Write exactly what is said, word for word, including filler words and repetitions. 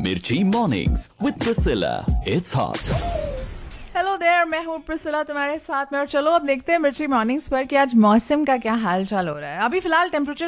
मिर्ची mornings with Priscilla, it's hot. Hello there, मैं हूँ प्रिसिला तुम्हारे साथ में। और चलो अब देखते हैं मिर्ची मॉर्निंग्स पर कि आज मौसम का क्या हाल चाल हो रहा है। अभी फिलहाल टेम्परेचर